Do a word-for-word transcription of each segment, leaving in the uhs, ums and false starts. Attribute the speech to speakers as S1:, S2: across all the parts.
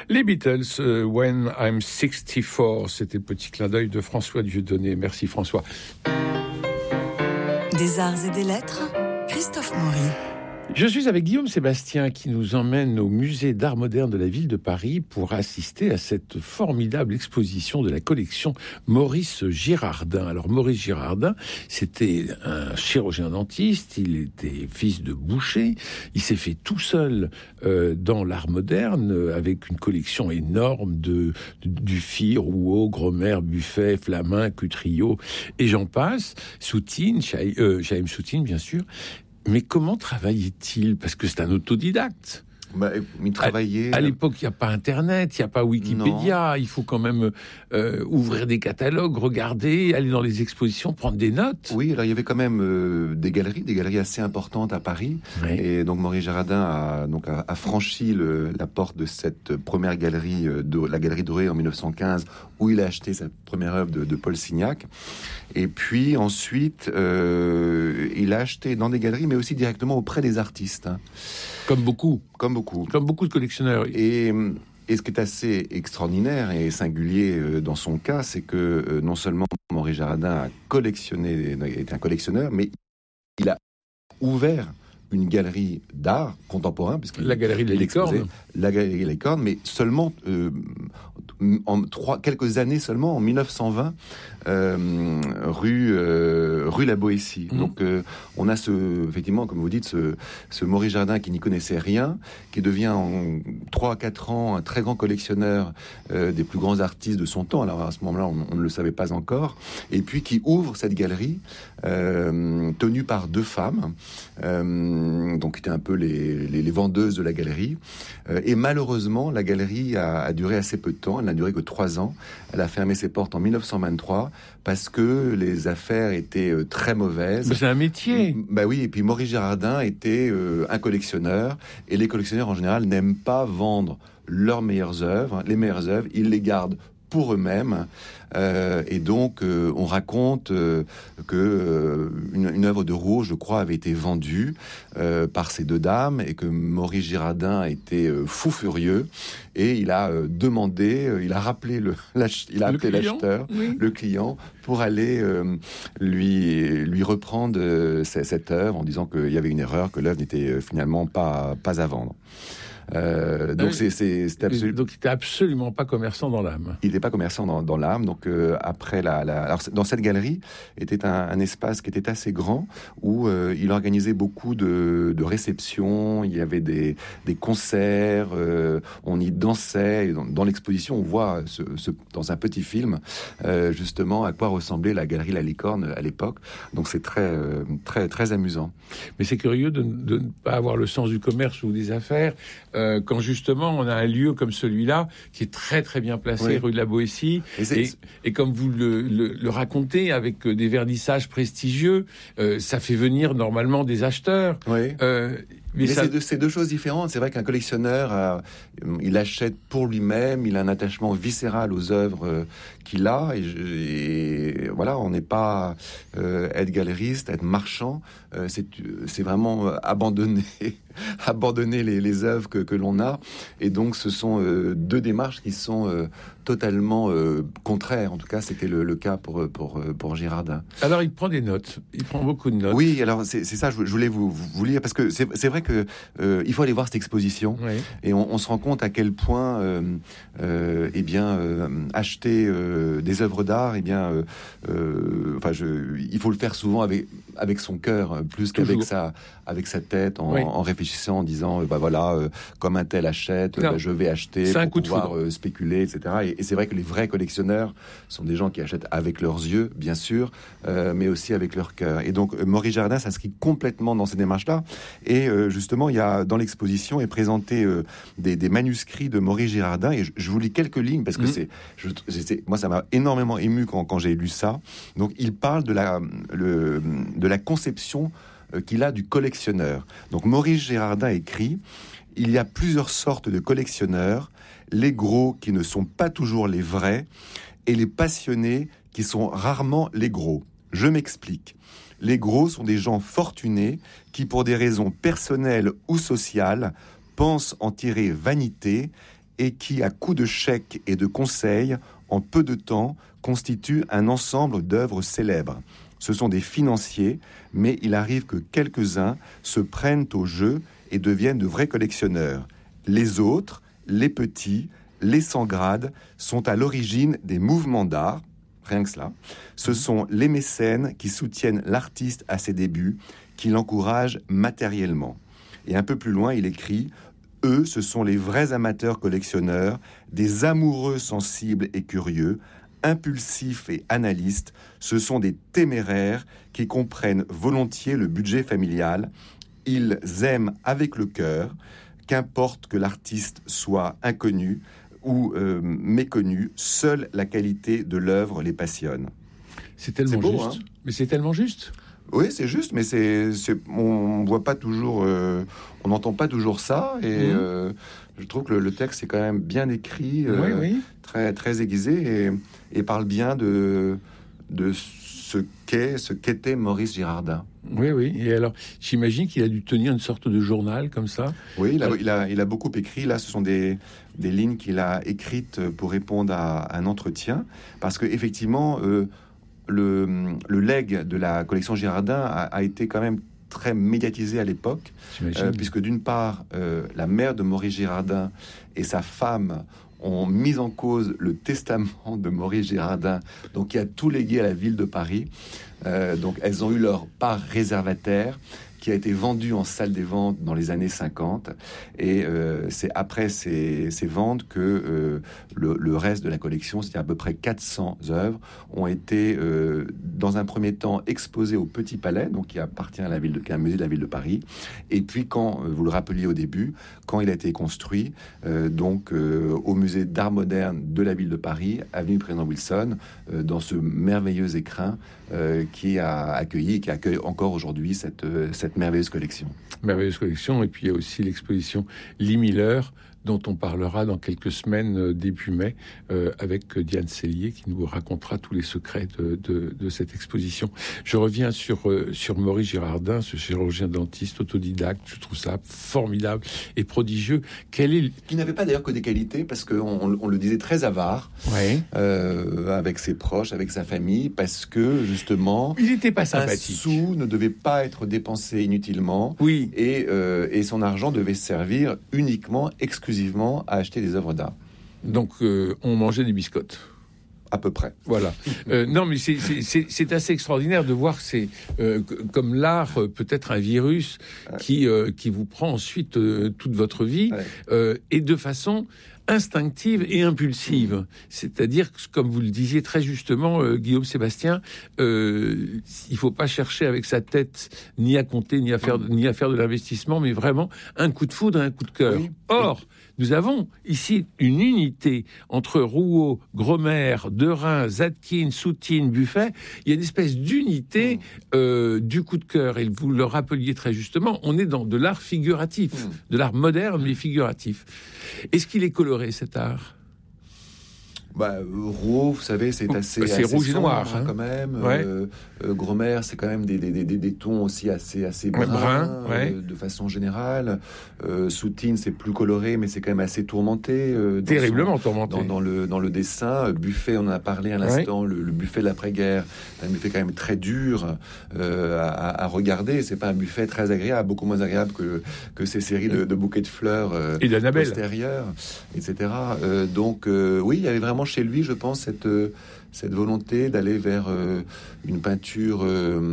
S1: Les Beatles, uh, When I'm sixty-four, c'était le petit clin d'œil de François Dieudonné. Merci François.
S2: Des arts et des lettres, Christophe Maury.
S1: Je suis avec Guillaume Sébastien qui nous emmène au musée d'art moderne de la ville de Paris pour assister à cette formidable exposition de la collection Maurice Girardin. Alors Maurice Girardin, c'était un chirurgien dentiste, il était fils de boucher, il s'est fait tout seul euh, dans l'art moderne avec une collection énorme de, de Dufy, Rouault, Gromer, Buffet, Flamin, Cutrillo et j'en passe, Soutine, Chaim euh, Soutine bien sûr. Mais comment travaillait-il ? Parce que c'est un autodidacte.
S3: Bah, il travaillait...
S1: À, à l'époque, il n'y a pas Internet, il n'y a pas Wikipédia. Non. Il faut quand même euh, ouvrir des catalogues, regarder, aller dans les expositions, prendre des notes.
S3: Oui, alors il y avait quand même euh, des galeries, des galeries assez importantes à Paris. Oui. Et donc Maurice Girardin a, donc, a, a franchi le, la porte de cette première galerie, euh, de, la Galerie Dorée en mille neuf cent quinze, où il a acheté sa première œuvre de, de Paul Signac. Et puis ensuite, euh, il a acheté dans des galeries, mais aussi directement auprès des artistes. Hein.
S1: Comme beaucoup.
S3: Comme beaucoup.
S1: Comme beaucoup de collectionneurs.
S3: Et, et ce qui est assez extraordinaire et singulier dans son cas, c'est que non seulement Maurice Girardin a collectionné, est un collectionneur, mais il a ouvert une galerie d'art contemporain, puisque
S1: la galerie de la Licorne,
S3: la galerie de la Licorne, mais seulement euh, en trois quelques années seulement, en mille neuf cent vingt, euh, rue euh, rue La Boétie. Mmh. Donc euh, on a ce effectivement, comme vous dites, ce, ce Maurice Girardin qui n'y connaissait rien, qui devient en trois à quatre ans un très grand collectionneur euh, des plus grands artistes de son temps. Alors à ce moment-là, on, on ne le savait pas encore, et puis qui ouvre cette galerie euh, tenue par deux femmes. Euh, donc qui étaient un peu les, les, les vendeuses de la galerie. Euh, et malheureusement, la galerie a, a duré assez peu de temps. Elle n'a duré que trois ans. Elle a fermé ses portes en mille neuf cent vingt-trois parce que les affaires étaient euh, très mauvaises.
S1: Mais c'est un métier.
S3: Bah oui, et puis Maurice Girardin était euh, un collectionneur. Et les collectionneurs, en général, n'aiment pas vendre leurs meilleures œuvres. Les meilleures œuvres, ils les gardent pour eux-mêmes. Euh, et donc, euh, on raconte euh, que euh, une, une œuvre de Rouault, je crois, avait été vendue euh, par ces deux dames et que Maurice Girardin était euh, fou furieux et il a euh, demandé, euh, il a rappelé le, il a appelé
S1: le
S3: l'acheteur,
S1: oui.
S3: le client, pour aller euh, lui lui reprendre euh, cette œuvre en disant qu'il y avait une erreur, que l'œuvre n'était euh, finalement pas pas à vendre. Euh, donc, c'est, c'est, c'est absolu...
S1: donc il n'était absolument pas commerçant dans l'âme.
S3: Il n'était pas commerçant dans, dans l'âme. Donc euh, après la, la... Alors, dans cette galerie était un, un espace qui était assez grand où euh, il organisait beaucoup de, de réceptions. Il y avait des, des concerts. Euh, on y dansait. Et dans, dans l'exposition, on voit ce, ce, dans un petit film euh, justement à quoi ressemblait la galerie La Licorne à l'époque. Donc c'est très euh, très très amusant.
S1: Mais c'est curieux de, de ne pas avoir le sens du commerce ou des affaires. Euh, quand justement on a un lieu comme celui-là qui est très très bien placé, oui. Rue de la Boétie, et, et, et comme vous le, le, le racontez avec des vernissages prestigieux, euh, ça fait venir normalement des acheteurs.
S3: Oui.
S1: Euh,
S3: mais, mais ça... c'est, deux, c'est deux choses différentes. C'est vrai qu'un collectionneur, euh, il achète pour lui-même, il a un attachement viscéral aux œuvres euh, qu'il a, et, et voilà, on n'est pas euh, être galériste, être marchand, euh, c'est, c'est vraiment euh, abandonner, abandonner les, les œuvres que, que l'on a, et donc ce sont euh, deux démarches qui sont euh, totalement euh, contraires. En tout cas, c'était le, le cas pour pour pour Girardin.
S1: Alors, il prend des notes, il prend beaucoup de notes.
S3: Oui, alors c'est, c'est ça, je voulais vous, vous lire parce que c'est, c'est vrai que euh, il faut aller voir cette exposition, oui. Et on, on se rend compte à quel point, euh, euh, eh bien, euh, acheter euh, des œuvres d'art, eh bien, euh, euh, enfin, je, il faut le faire souvent avec avec son cœur plus Toujours. qu'avec sa avec sa tête, en, oui. en réfléchissant, en disant, bah voilà, euh, comme un tel achète, bah, je vais acheter
S1: c'est
S3: pour pouvoir euh, spéculer, et cetera. Et, et c'est vrai que les vrais collectionneurs sont des gens qui achètent avec leurs yeux, bien sûr, euh, mais aussi avec leur cœur. Et donc, Maurice Girardin s'inscrit complètement dans ces démarches-là. Et euh, justement, il y a dans l'exposition est présenté euh, des, des manuscrits de Maurice Girardin. Et je, je vous lis quelques lignes parce que mmh. c'est, je, c'est, moi, ça m'a énormément ému quand, quand j'ai lu ça. Donc, il parle de la, le, de la conception qu'il a du collectionneur. Donc Maurice Girardin écrit: il y a plusieurs sortes de collectionneurs, les gros qui ne sont pas toujours les vrais et les passionnés qui sont rarement les gros. Je m'explique. Les gros sont des gens fortunés qui, pour des raisons personnelles ou sociales, pensent en tirer vanité et qui, à coups de chèques et de conseils, en peu de temps, constituent un ensemble d'œuvres célèbres. Ce sont des financiers, mais il arrive que quelques-uns se prennent au jeu et deviennent de vrais collectionneurs. Les autres, les petits, les sans grade, sont à l'origine des mouvements d'art. Rien que cela. Ce sont les mécènes qui soutiennent l'artiste à ses débuts, qui l'encouragent matériellement. Et un peu plus loin, il écrit « Eux, ce sont les vrais amateurs collectionneurs, des amoureux sensibles et curieux, impulsifs et analystes. Ce sont des téméraires qui comprennent volontiers le budget familial. Ils aiment avec le cœur, qu'importe que l'artiste soit inconnu ou euh, méconnu, seule la qualité de l'œuvre les passionne. »
S1: C'est tellement
S3: beau,
S1: juste.
S3: Hein,
S1: mais c'est tellement juste.
S3: Oui, c'est juste, mais c'est, c'est on voit pas toujours, euh, on n'entend pas toujours ça, et mmh. euh, je trouve que le, le texte est quand même bien écrit, euh,
S1: oui, oui.
S3: très très aiguisé, et, et parle bien de de ce qu'est, ce qu'était Maurice Girardin.
S1: Oui, oui. Et alors, j'imagine qu'il a dû tenir une sorte de journal comme ça.
S3: Oui, il a, il a, il a beaucoup écrit. Là, ce sont des, des lignes qu'il a écrites pour répondre à un entretien. Parce qu'effectivement, euh, le, le legs de la collection Girardin a, a été quand même très médiatisé à l'époque. Euh, puisque d'une part, euh, la mère de Maurice Girardin et sa femme ont mis en cause le testament de Maurice Girardin, donc qui a tout légué à la ville de Paris. Euh, donc elles ont eu leur part réservataire qui a été vendu en salle des ventes dans les années cinquante. Et euh, c'est après ces, ces ventes que euh, le, le reste de la collection, c'est-à-dire à peu près quatre cents œuvres, ont été, euh, dans un premier temps, exposées au Petit Palais, donc qui appartient à la ville de, qui est un musée de la ville de Paris. Et puis, quand, vous le rappeliez au début, quand il a été construit, euh, donc euh, au musée d'art moderne de la ville de Paris, avenue Président Wilson, euh, dans ce merveilleux écrin euh, qui a accueilli, qui accueille encore aujourd'hui cette, cette merveilleuse collection.
S1: Merveilleuse collection. Et puis il y a aussi l'exposition Lee Miller, dont on parlera dans quelques semaines, euh, début mai, euh, avec Diane Sellier, qui nous racontera tous les secrets de, de, de cette exposition. Je reviens sur, euh, sur Maurice Girardin, ce chirurgien dentiste autodidacte. Je trouve ça formidable et prodigieux. Quel est...
S3: Qui n'avait pas d'ailleurs que des qualités, parce qu'on on, on le disait très avare, ouais. euh, avec ses proches, avec sa famille, parce que justement...
S1: Il n'était pas sympathique.
S3: Un sou ne devait pas être dépensé inutilement.
S1: Oui.
S3: Et, euh, et son argent devait servir uniquement, exclusivement, à acheter des œuvres d'art.
S1: Donc, euh, on mangeait des biscottes.
S3: À peu près.
S1: Voilà. Euh, non, mais c'est, c'est, c'est, c'est assez extraordinaire de voir que c'est euh, comme l'art, euh, peut-être un virus ouais. qui, euh, qui vous prend ensuite euh, toute votre vie, ouais. euh, et de façon instinctive et impulsive. C'est-à-dire, comme vous le disiez très justement, euh, Guillaume Sébastien, euh, il faut pas chercher avec sa tête ni à compter, ni à faire, ni à faire de l'investissement, mais vraiment un coup de foudre, un coup de cœur. Oui. Or, nous avons ici une unité entre Rouault, Gromer, Derain, Zadkine, Soutine, Buffet. Il y a une espèce d'unité euh, du coup de cœur. Et vous le rappeliez très justement, on est dans de l'art figuratif, de l'art moderne mais figuratif. Est-ce qu'il est coloré, cet art ?
S3: Bah, Rouault, vous savez, c'est assez,
S1: c'est
S3: assez
S1: rouge et
S3: sombre,
S1: noir, hein.
S3: Quand même.
S1: Ouais.
S3: Euh, euh, Gromer, c'est quand même des, des, des, des tons aussi assez, assez bruns,
S1: brun, ouais.
S3: euh, de façon générale. Euh, Soutine, c'est plus coloré, mais c'est quand même assez tourmenté. Euh,
S1: Terriblement
S3: son,
S1: tourmenté.
S3: Dans, dans, le, dans le dessin. Buffet, on en a parlé à l'instant, ouais. le, le buffet de l'après-guerre, un buffet quand même très dur euh, à, à regarder. C'est pas un buffet très agréable, beaucoup moins agréable que, que ces séries de, de bouquets de fleurs euh,
S1: et d'Annabelle
S3: postérieures, et cetera. Euh, donc, euh, oui, il y avait vraiment chez lui, je pense, cette, cette volonté d'aller vers euh, une peinture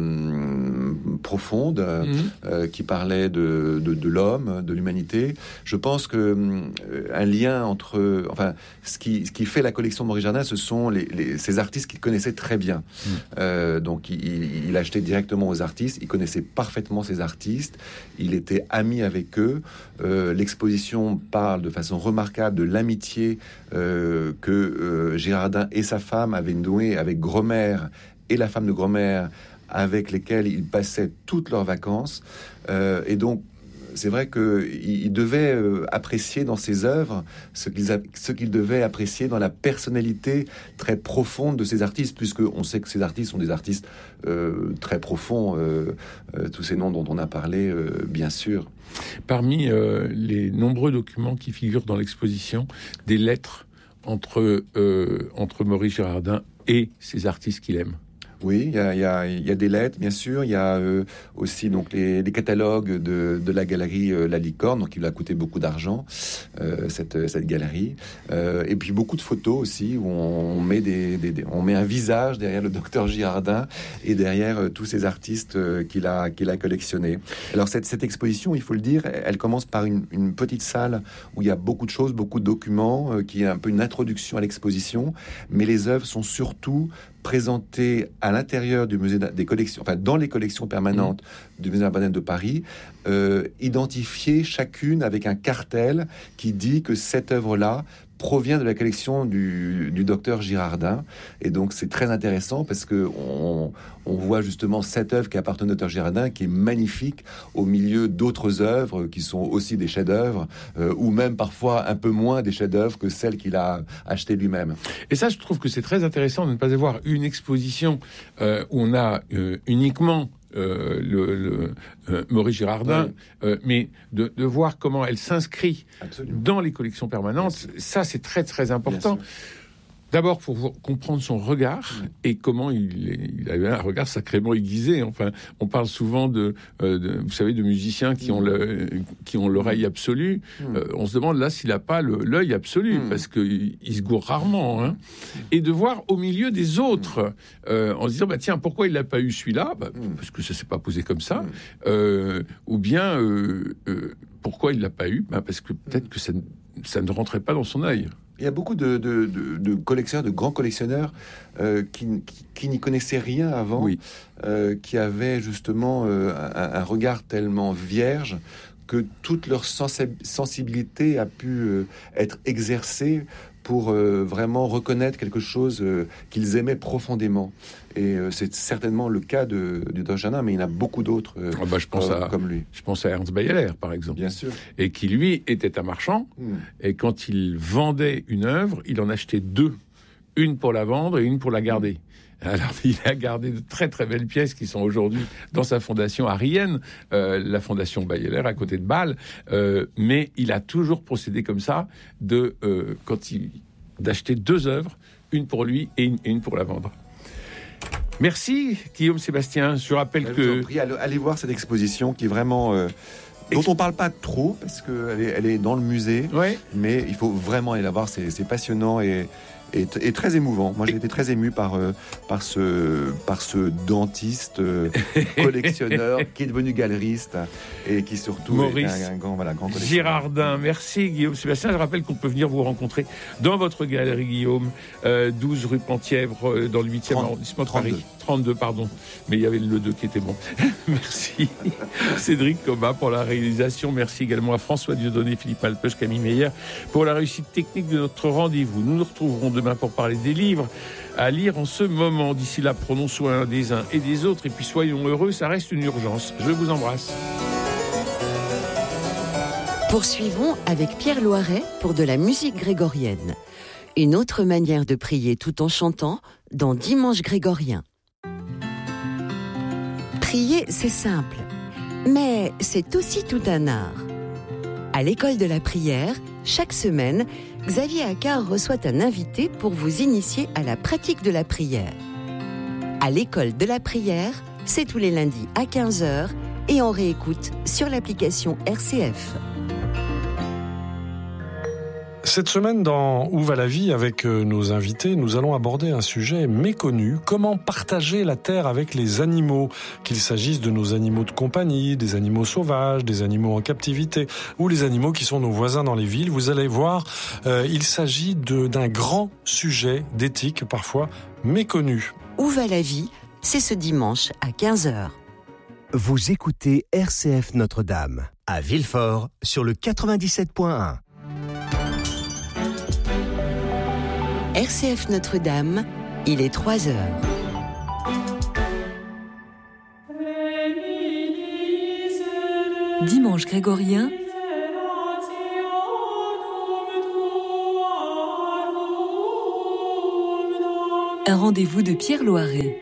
S3: euh, profonde, mmh. euh, qui parlait de, de, de l'homme, de l'humanité. Je pense que euh, un lien entre... Enfin, ce qui, ce qui fait la collection Maurice Girardin, ce sont les, les, ces artistes qu'il connaissait très bien. Mmh. Euh, donc, il, il achetait directement aux artistes. Il connaissait parfaitement ces artistes. Il était ami avec eux. Euh, l'exposition parle de façon remarquable de l'amitié euh, que euh, Girardin et sa femme avaient nouée avec Gromer et la femme de Gromer, avec lesquels ils passaient toutes leurs vacances. Euh, et donc, c'est vrai qu'il devait euh, apprécier dans ses œuvres ce qu'il, a, ce qu'il devait apprécier dans la personnalité très profonde de ces artistes, puisque on sait que ces artistes sont des artistes euh, très profonds, euh, euh, tous ces noms dont on a parlé, euh, bien sûr.
S1: Parmi euh, les nombreux documents qui figurent dans l'exposition, des lettres entre, euh, entre Maurice Girardin et ces artistes qu'il aime.
S3: Oui, il y a, y, a, y a des lettres, bien sûr. Il y a euh, aussi donc les, les catalogues de, de la galerie euh, La Licorne, donc il a coûté beaucoup d'argent, euh, cette, cette galerie. Euh, et puis beaucoup de photos aussi, où on met, des, des, des, on met un visage derrière le docteur Girardin et derrière euh, tous ces artistes euh, qu'il a, qu'il a collectionnés. Alors cette, cette exposition, il faut le dire, elle commence par une, une petite salle où il y a beaucoup de choses, beaucoup de documents, euh, qui est un peu une introduction à l'exposition. Mais les œuvres sont surtout présentées à l'intérieur du musée des collections, enfin dans les collections permanentes mmh. du musée d'art moderne de Paris, euh, identifiées chacune avec un cartel qui dit que cette œuvre-là provient de la collection du, du docteur Girardin. Et donc c'est très intéressant parce que on, on voit justement cette œuvre qui appartient au docteur Girardin, qui est magnifique au milieu d'autres œuvres qui sont aussi des chefs-d'œuvre, euh, ou même parfois un peu moins des chefs-d'œuvre que celles qu'il a achetées lui-même.
S1: Et ça, je trouve que c'est très intéressant de ne pas avoir une exposition euh, où on a euh, uniquement Euh, le, le euh, Maurice Girardin, oui. euh, mais de, de voir comment elle s'inscrit Absolument. Dans les collections permanentes, ça c'est très très important. D'abord pour comprendre son regard mmh. et comment il, il avait un regard sacrément aiguisé. Enfin, on parle souvent de, euh, de vous savez, de musiciens qui mmh. ont le, qui ont l'oreille absolue. Mmh. Euh, on se demande là s'il n'a pas le, l'œil absolu mmh. parce que il, il se gourre rarement. Hein. Et de voir au milieu des autres, euh, en se disant bah tiens pourquoi il l'a pas eu celui-là, bah, mmh. parce que ça s'est pas posé comme ça, mmh. euh, ou bien euh, euh, pourquoi il l'a pas eu, bah, parce que peut-être que ça, ça ne rentrait pas dans son œil.
S3: Il y a beaucoup de, de, de, de collectionneurs, de grands collectionneurs euh, qui, qui, qui n'y connaissaient rien avant, oui. euh, qui avaient justement euh, un, un regard tellement vierge que toute leur sensi- sensibilité a pu euh, être exercée pour euh, vraiment reconnaître quelque chose euh, qu'ils aimaient profondément. Et euh, c'est certainement le cas de, du docteur Girardin, mais il y en a beaucoup d'autres euh,
S1: ah bah, je pense euh, à,
S3: comme lui.
S1: Je pense à Ernst Beyeler, par exemple.
S3: Bien sûr.
S1: Et qui, lui, était un marchand. Mm. Et quand il vendait une œuvre, il en achetait deux. Une pour la vendre et une pour la garder. Mm. Alors, il a gardé de très très belles pièces qui sont aujourd'hui dans sa fondation à Rienne, euh, la fondation Beyeler à côté de Bâle. Euh, mais il a toujours procédé comme ça, de euh, quand il d'acheter deux œuvres, une pour lui et une, et une pour la vendre. Merci Guillaume Sébastien. Je rappelle
S3: je
S1: que
S3: vous en prie, allez, allez voir cette exposition qui est vraiment euh, dont on parle pas trop parce que elle est, elle est dans le musée.
S1: Ouais.
S3: Mais il faut vraiment aller la voir. C'est, c'est passionnant et Et, t- et très émouvant. Moi, j'ai été très ému par euh, par ce par ce dentiste euh, collectionneur qui est devenu galeriste et qui surtout
S1: Maurice
S3: est un, un grand voilà grand collectionneur.
S1: Girardin. Merci Guillaume Sébastien. Je rappelle qu'on peut venir vous rencontrer dans votre galerie Guillaume, euh, douze rue Penthièvre, euh, dans le huitième arrondissement de Paris. trente-deux, pardon. Mais il y avait le deux qui était bon. Merci Cédric Comas pour la réalisation. Merci également à François Dieudonné, Philippe Alpeuch, Camille Meyer pour la réussite technique de notre rendez-vous. Nous nous retrouverons demain pour parler des livres à lire en ce moment. D'ici là, prenons soin des uns et des autres et puis soyons heureux, ça reste une urgence. Je vous embrasse.
S2: Poursuivons avec Pierre Loiret pour de la musique grégorienne. Une autre manière de prier tout en chantant dans Dimanche grégorien. Prier, c'est simple, mais c'est aussi tout un art. À l'école de la prière, chaque semaine, Xavier Accard reçoit un invité pour vous initier à la pratique de la prière. À l'école de la prière, c'est tous les lundis à quinze heures et on réécoute sur l'application R C F.
S4: Cette semaine, dans Où va la vie, avec nos invités, nous allons aborder un sujet méconnu. Comment partager la terre avec les animaux, qu'il s'agisse de nos animaux de compagnie, des animaux sauvages, des animaux en captivité, ou les animaux qui sont nos voisins dans les villes. Vous allez voir, euh, il s'agit de, d'un grand sujet d'éthique, parfois méconnu.
S2: Où va la vie, c'est ce dimanche à quinze heures.
S5: Vous écoutez R C F Notre-Dame, à Villefort, sur le quatre-vingt-dix-sept point un.
S2: R C F Notre-Dame, il est trois heures.
S6: Dimanche grégorien, un rendez-vous de Pierre Loiret.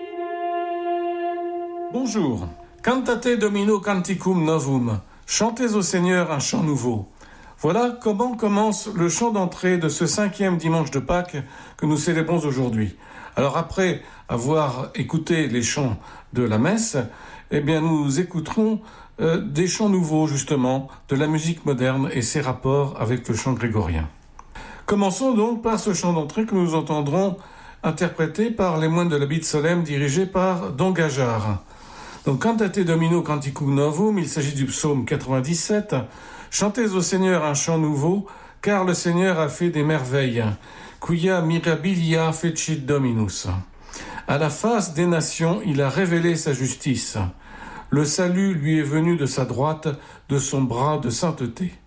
S7: Bonjour. Cantate Domino Canticum Novum. Chantez au Seigneur un chant nouveau. Voilà comment commence le chant d'entrée de ce cinquième dimanche de Pâques que nous célébrons aujourd'hui. Alors après avoir écouté les chants de la messe, eh bien nous écouterons euh, des chants nouveaux justement, de la musique moderne et ses rapports avec le chant grégorien. Commençons donc par ce chant d'entrée que nous entendrons interprété par les moines de la Bite Solem dirigés par Don Gajar. Donc Cantate Domino Canticum Novum, il s'agit du psaume quatre-vingt-dix-sept. Chantez au Seigneur un chant nouveau, car le Seigneur a fait des merveilles. Quia mirabilia fecit Dominus. À la face des nations, il a révélé sa justice. Le salut lui est venu de sa droite, de son bras de sainteté.